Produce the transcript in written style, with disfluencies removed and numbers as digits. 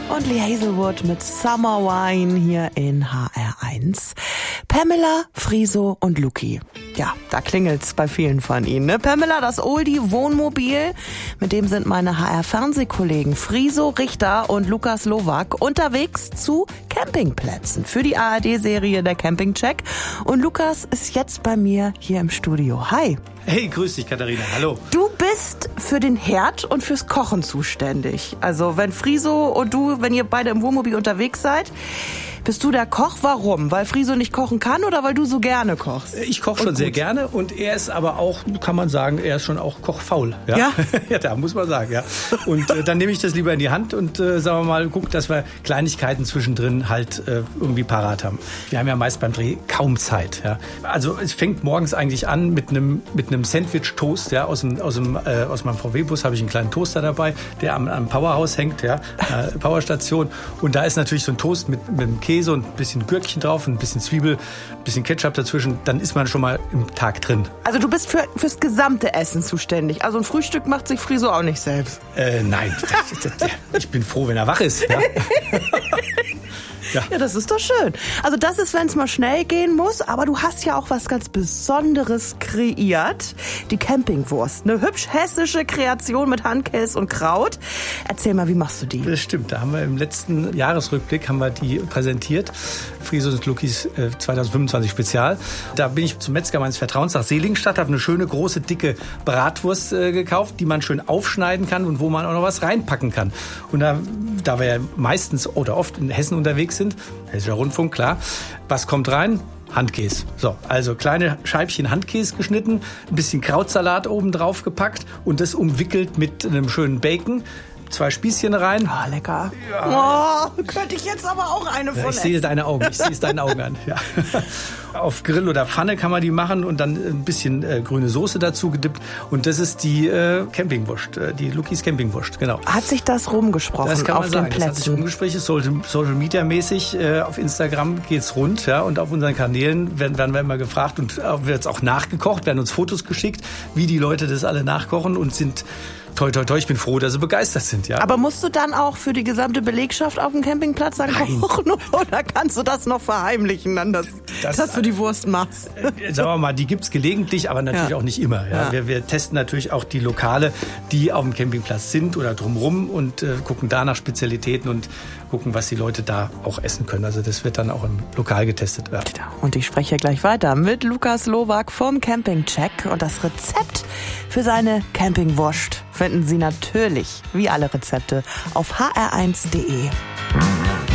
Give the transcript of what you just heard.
und Lee Hazelwood mit Summer Wine hier in HR1. Pamela, Friso und Luki. Ja, da klingelt's bei vielen von ihnen. Ne? Pamela, das Oldie-Wohnmobil. Mit dem sind meine HR-Fernsehkollegen Friso Richter und Lukas Lowak unterwegs zu Campingplätzen für die ARD-Serie Der Campingcheck. Und Lukas ist jetzt bei mir hier im Studio. Hi. Hey, grüß dich, Katharina. Hallo. Du bist für den Herd und fürs Kochen zuständig. Also wenn Friso und du, wenn ihr beide im Wohnmobil unterwegs seid, bist du der Koch? Warum? Weil Friso nicht kochen kann oder weil du so gerne kochst? Ich koche schon sehr gerne und er ist aber auch, kann man sagen, er ist schon auch kochfaul. Ja? Ja, da muss man sagen, ja. Und dann nehme ich das lieber in die Hand und sagen wir mal, guck, dass wir Kleinigkeiten zwischendrin halt irgendwie parat haben. Wir haben ja meist beim Dreh kaum Zeit. Ja? Also es fängt morgens eigentlich an mit einem Sandwich-Toast. Ja? Aus meinem VW-Bus habe ich einen kleinen Toaster dabei, der am Powerhouse hängt, ja? Powerstation. Und da ist natürlich so ein Toast mit einem Käse und ein bisschen Gürkchen drauf, ein bisschen Zwiebel, ein bisschen Ketchup dazwischen, dann ist man schon mal im Tag drin. Also du bist fürs gesamte Essen zuständig. Also ein Frühstück macht sich Friso auch nicht selbst. Nein, ich bin froh, wenn er wach ist. Ja. Ja, das ist doch schön. Also das ist, wenn es mal schnell gehen muss, aber du hast ja auch was ganz Besonderes kreiert. Die Campingwurst. Eine hübsch hessische Kreation mit Handkäse und Kraut. Erzähl mal, wie machst du die? Das stimmt, da haben wir im letzten Jahresrückblick haben wir die präsentiert. Friso und Lukis 2025 Spezial. Da bin ich zum Metzger meines Vertrauens nach Seligenstadt, habe eine schöne, große, dicke Bratwurst gekauft, die man schön aufschneiden kann und wo man auch noch was reinpacken kann. Und da wir ja meistens oder oft in Hessen unterwegs sind, Hessischer Rundfunk, klar, was kommt rein? Handkäse. So, also kleine Scheibchen Handkäse geschnitten, ein bisschen Krautsalat oben drauf gepackt und das umwickelt mit einem schönen Bacon. 2 Spießchen rein. Oh, lecker. Ja. Oh, könnte ich jetzt aber auch eine von essen. Ich sehe deine Augen, ich sehe es deinen Augen an. Ja. Auf Grill oder Pfanne kann man die machen und dann ein bisschen grüne Soße dazu gedippt. Und das ist die Campingwurst, die Lukis Campingwurst, genau. Hat sich das rumgesprochen das kann man auf sagen. den Plätzen? Das hat sich rumgesprochen, Social Media mäßig. Auf Instagram geht's rund, ja, und auf unseren Kanälen werden wir immer gefragt und wird's auch nachgekocht, werden uns Fotos geschickt, wie die Leute das alle nachkochen und sind toi, toi, toi, ich bin froh, dass sie begeistert sind. Ja. Aber musst du dann auch für die gesamte Belegschaft auf dem Campingplatz dann kochen oder kannst du das noch verheimlichen, dann dass du die Wurst machst? Sagen wir mal, die gibt's gelegentlich, aber natürlich auch nicht immer. Ja. Wir testen natürlich auch die Lokale, die auf dem Campingplatz sind oder drumherum und gucken da nach Spezialitäten und gucken, was die Leute da auch essen können. Also das wird dann auch im Lokal getestet. Ja. Und ich spreche hier gleich weiter mit Lukas Lowak vom Campingcheck und das Rezept für seine Campingwurst finden Sie natürlich, wie alle Rezepte, auf hr1.de.